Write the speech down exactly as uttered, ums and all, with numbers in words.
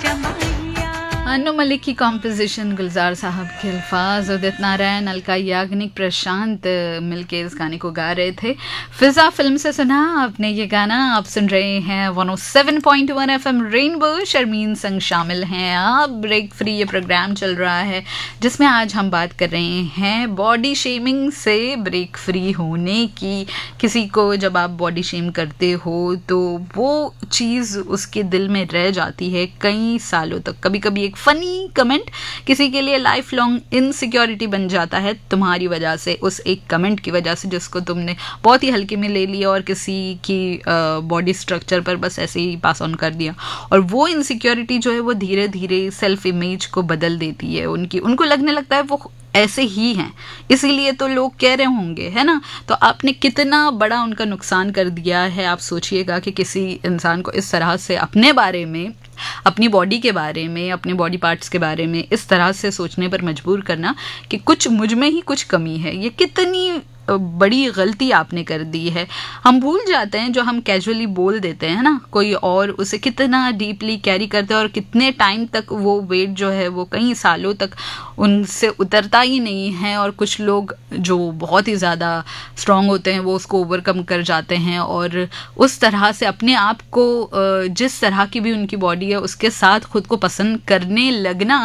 अनु मलिक की कॉम्पोजिशन, गुलजार साहब के अल्फाज, उदित नारायण, अलका याग्निक, प्रशांत मिलके इस गाने को गा रहे थे। फिजा फिल्म से सुना आपने ये गाना। आप सुन रहे हैं one O seven point one FM rainbow. Sharmin संग शामिल हैं आप। ब्रेक फ्री ये प्रोग्राम चल रहा है जिसमें आज हम बात कर रहे हैं बॉडी शेमिंग से ब्रेक फ्री होने की। किसी को जब आप बॉडी शेम करते हो तो वो चीज़ उसके दिल में रह जाती है कई सालों तक। कभी कभी एक फनी कमेंट किसी के लिए लाइफ लॉन्ग इनसिक्योरिटी बन जाता है तुम्हारी वजह से, उस एक कमेंट की वजह से जिसको तुमने बहुत ही हल्के में ले लिया और किसी की बॉडी स्ट्रक्चर पर बस ऐसे ही पास ऑन कर दिया। और वो इनसिक्योरिटी जो है वो धीरे धीरे सेल्फ इमेज को बदल देती है उनकी। उनको लगने लगता है वो ऐसे ही हैं, इसीलिए तो लोग कह रहे होंगे, है ना। तो आपने कितना बड़ा उनका नुकसान कर दिया है। आप सोचिएगा कि किसी इंसान को इस तरह से अपने बारे में, अपनी बॉडी के बारे में, अपने बॉडी पार्ट्स के बारे में इस तरह से सोचने पर मजबूर करना कि कुछ मुझ में ही कुछ कमी है, ये कितनी बड़ी गलती आपने कर दी है। हम भूल जाते हैं जो हम कैजुअली बोल देते हैं ना कोई और, उसे कितना डीपली कैरी करते हैं और कितने टाइम तक वो वेट जो है वो कई सालों तक उनसे उतरता ही नहीं है। और कुछ लोग जो बहुत ही ज़्यादा स्ट्रांग होते हैं वो उसको ओवरकम कर जाते हैं और उस तरह से अपने आप को जिस तरह की भी उनकी बॉडी है उसके साथ खुद को पसंद करने लगना